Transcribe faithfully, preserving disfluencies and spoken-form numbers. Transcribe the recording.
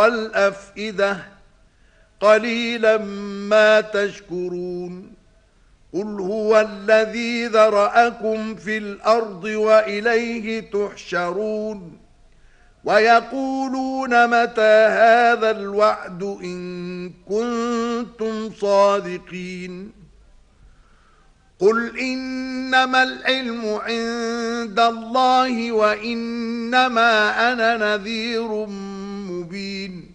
والأفئدة قليلا ما تشكرون قل هو الذي ذرأكم في الأرض وإليه تحشرون ويقولون متى هذا الوعد إن كنتم صادقين قل إنما العلم عند الله وإنما أنا نذير مبين